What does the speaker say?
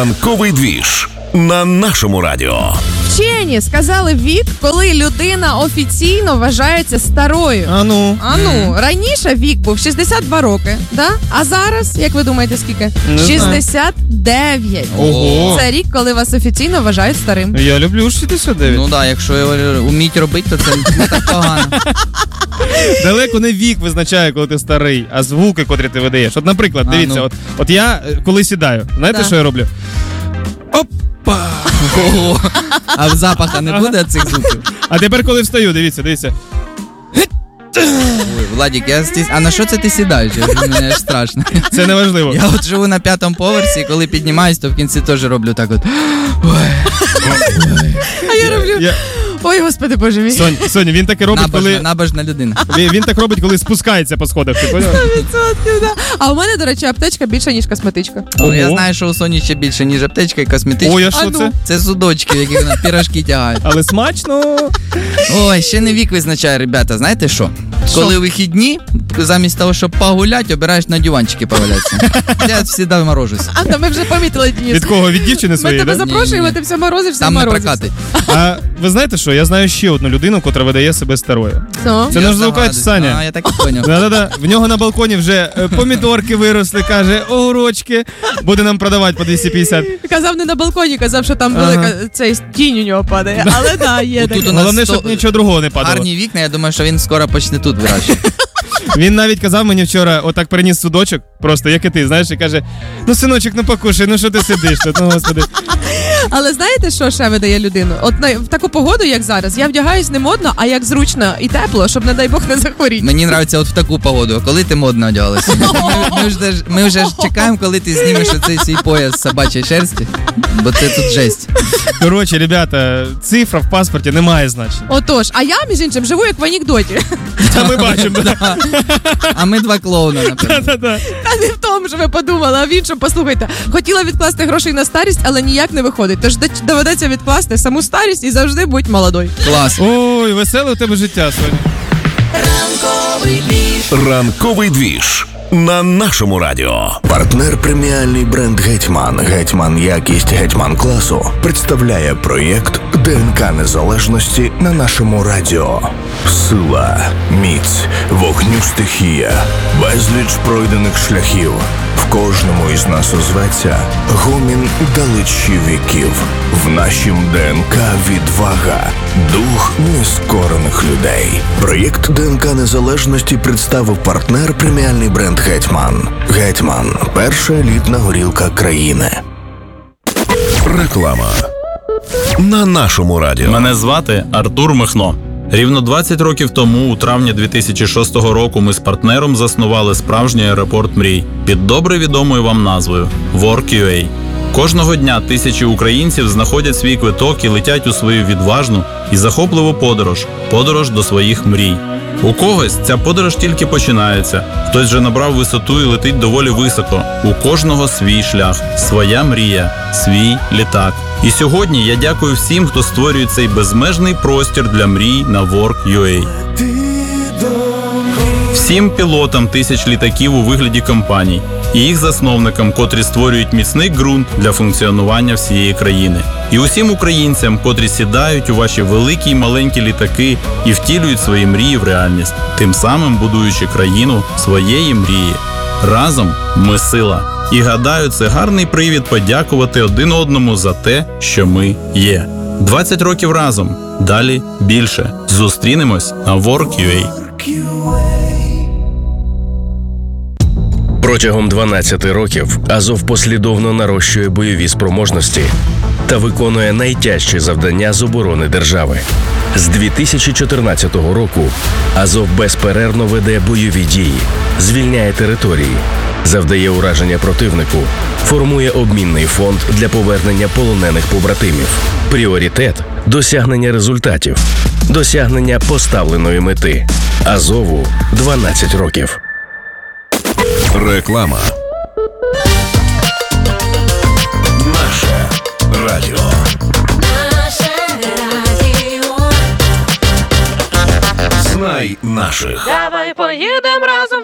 Ранковий двіж на нашому радіо. Вчені сказали вік, коли людина офіційно вважається старою. Ану, раніше вік був 62 роки, да? А зараз, як ви думаєте, скільки? Не 69. Ого. Це рік, коли вас офіційно вважають старим. Я люблю 69. Ну так, якщо його вміють робити, то це не так погано. Далеко не вік визначає, коли ти старий, а звуки, котрі ти видаєш. От, наприклад, дивіться, ну. от я, коли сідаю, знаєте, Да. що я роблю? Опа! Ого. А в запаха не буде цих звуків? А тепер, коли встаю, дивіться. Ой, Владик, а на що це ти сідаєш? Мені аж страшно. Це не важливо. Я от живу на 5-му поверсі, і коли піднімаюсь, то в кінці теж роблю так от. А я роблю... Ой, господи, боже мій. Соня, він таке робить, коли... Набожна людина. Він так робить, коли спускається по сходах, ти поняла? 100%, да. А у мене, до речі, аптечка більша, ніж косметичка. Ну, я Ого. знаю, що у Соні ще більше, ніж аптечка і косметичка. Ой, а що це? Це судочки, які вона пірожки тягають. Але смачно. Ой, ще не вік визначає, ребята. Знаєте що? Коли вихідні, замість того, щоб погуляти, обираєш на диванчики повалятися. Я завжди морожусь. А то ми вже помітили, Денис. Від кого? Від дівчини Ми своєї, тебе да? запрошуємо, Ні. ти все морозиш, все Там не морозиш. прокатить. А ви знаєте що? Я знаю ще одну людину, котра видає себе старою. Це Я наш звукач здогадуюсь. Саня. Я так і поняв. Да-да-да. В нього на балконі вже помідорки виросли, каже, огурочки. Буде нам продавати по 250. Казав не на балконі, казав, що там велика цей тінь у нього падає. Але да, є Отут таке. у нас Головне, щоб нічого другого не падало. гарні вікна, я думаю, що він скоро почне тут вирощувати. Він навіть казав мені вчора, отак приніс судочок, просто як і ти, знаєш, і каже, ну синочок, ну покушай, ну що ти сидиш тут, ну господи. Але знаєте, що ще видає людину? От в таку погоду, як зараз, я вдягаюсь не модно, а як зручно і тепло, щоб, не дай Бог, не захворіти. Мені подобається от в таку погоду. Коли ти модно одягалася? Ми вже ж чекаємо, коли ти знімеш оцей свій пояс собачої шерсті, бо це тут жесть. Коротше, ребята, цифра в паспорті не має значення. Отож, а я, між іншим, живу як в анекдоті. Та ми бачимо, да. А ми два клоуна, наприклад. Да-да-да. Та не в тому, що ви подумали, а в іншому, послухайте. Хотіла відкласти грошей на старість, але ніяк не виходить. Тож доведеться відкласти саму старість і завжди будь молодой. Клас. Ой, веселе у тебе життя, Соня. Ранковий двіж на нашому радіо. Партнер преміальний бренд «Гетьман». «Гетьман» якість «Гетьман» класу представляє проєкт ДНК незалежності на нашому радіо. Сила, міць, вогню стихія, безліч пройдених шляхів. В кожному із нас озветься гомін далечі віків. В нашім ДНК відвага, дух нескорених людей. Проєкт ДНК незалежності представив партнер преміальний бренд «Гетьман». «Гетьман» – перша елітна горілка країни. Реклама на нашому радіо. Мене звати Артур Михно. Рівно 20 років тому, у травні 2006 року, ми з партнером заснували справжній аеропорт мрій під добре відомою вам назвою Work.ua. Кожного дня тисячі українців знаходять свій квиток і летять у свою відважну і захопливу подорож до своїх мрій. У когось ця подорож тільки починається, хтось вже набрав висоту і летить доволі високо. У кожного свій шлях, своя мрія, свій літак. І сьогодні я дякую всім, хто створює цей безмежний простір для мрій на Work.ua. Всім пілотам тисяч літаків у вигляді компаній і їх засновникам, котрі створюють міцний ґрунт для функціонування всієї країни. І усім українцям, котрі сідають у ваші великі й маленькі літаки і втілюють свої мрії в реальність, тим самим будуючи країну своєї мрії. Разом ми сила. І гадаю, це гарний привід подякувати один одному за те, що ми є. 20 років разом. Далі більше. Зустрінемось на Work.ua. Протягом 12 років Азов послідовно нарощує бойові спроможності та виконує найтяжчі завдання з оборони держави. З 2014 року Азов безперервно веде бойові дії, звільняє території, завдає ураження противнику, формує обмінний фонд для повернення полонених побратимів. Пріоритет – досягнення результатів, досягнення поставленої мети. Азову 12 років. Реклама. Наше радіо. Знай наших. Давай поїдемо разом.